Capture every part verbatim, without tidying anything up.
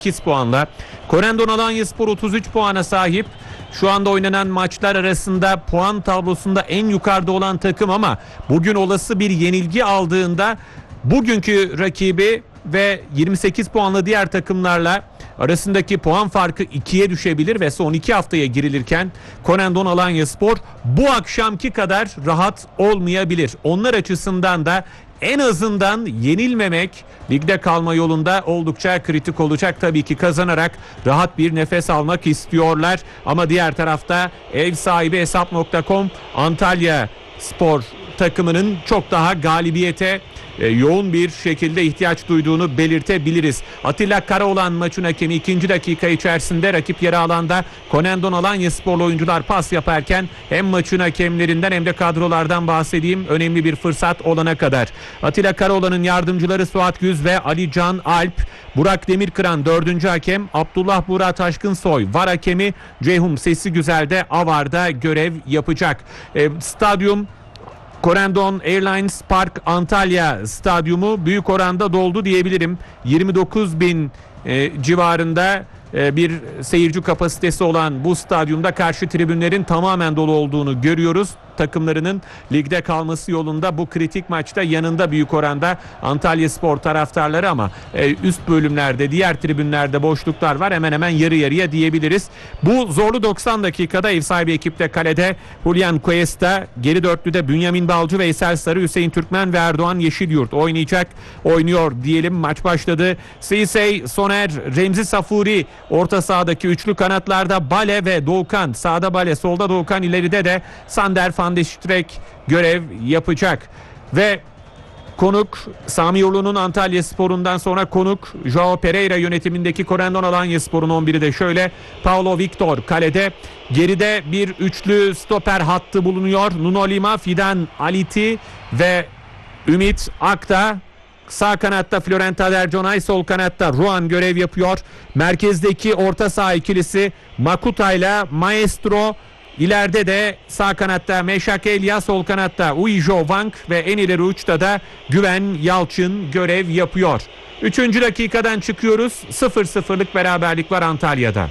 sekiz puanla. Corendon Alanyaspor otuz üç puana sahip. Şu anda oynanan maçlar arasında puan tablosunda en yukarıda olan takım ama bugün olası bir yenilgi aldığında bugünkü rakibi ve yirmi sekiz puanlı diğer takımlarla arasındaki puan farkı ikiye düşebilir ve son iki haftaya girilirken Corendon Alanyaspor bu akşamki kadar rahat olmayabilir. Onlar açısından da en azından yenilmemek ligde kalma yolunda oldukça kritik olacak. Tabii ki kazanarak rahat bir nefes almak istiyorlar. Ama diğer tarafta ev sahibi hesap nokta com Antalya Spor takımının çok daha galibiyete e, yoğun bir şekilde ihtiyaç duyduğunu belirtebiliriz. Atilla Karaoğlan maçın hakemi ikinci dakika içerisinde rakip yarı alanda Corendon Alanyasporlu oyuncular pas yaparken hem maçın hakemlerinden hem de kadrolardan bahsedeyim önemli bir fırsat olana kadar. Atilla Karaoğlan'ın yardımcıları Suat Güz ve Ali Can Alp, Burak Demirkıran dördüncü hakem, Abdullah Buğra Taşkınsoy var hakemi, Ceyhun Sesi Güzel de Avar'da görev yapacak. E, stadyum Corendon Airlines Park Antalya Stadyumu büyük oranda doldu diyebilirim. yirmi dokuz bin e, civarında e, bir seyirci kapasitesi olan bu stadyumda karşı tribünlerin tamamen dolu olduğunu görüyoruz. Takımlarının ligde kalması yolunda bu kritik maçta yanında büyük oranda Antalyaspor taraftarları ama e, üst bölümlerde diğer tribünlerde boşluklar var, hemen hemen yarı yarıya diyebiliriz. Bu zorlu doksan dakikada ev sahibi ekipte kalede Julian Cuesta, geri dörtlüde Bünyamin Balcı, Veysel Sarı, Hüseyin Türkmen ve Erdoğan Yeşilyurt oynayacak, oynuyor diyelim. Maç başladı. Sisey, Soner, Remzi Safuri orta sahadaki üçlü, kanatlarda Bale ve Doğukan, sağda Bale, solda Doğukan, ileride de Sander Van de Streek görev yapacak. Ve konuk Sami Yolu'nun Antalyaspor'undan sonra konuk Joao Pereira yönetimindeki Corendon Alanyaspor'un on biri de şöyle: Paulo Victor kalede, geride bir üçlü stoper hattı bulunuyor. Nuno Lima, Fidan Aliti ve Ümit Akta. Sağ kanatta Florent Aderconay, sol kanatta Ruan görev yapıyor. Merkezdeki orta saha ikilisi Makuta ile Maestro. İleride de sağ kanatta Meşak Elia, sol kanatta Uijo Wang ve en ileri uçta da Güven Yalçın görev yapıyor. Üçüncü dakikadan çıkıyoruz. sıfır sıfırlık beraberlik var Antalya'da.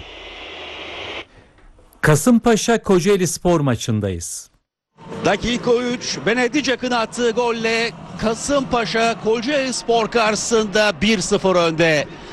Kasımpaşa Kocaeli Spor maçındayız. Dakika üç, Benedicak'ın attığı golle Kasımpaşa Kocaeli Spor karşısında bir sıfır önde.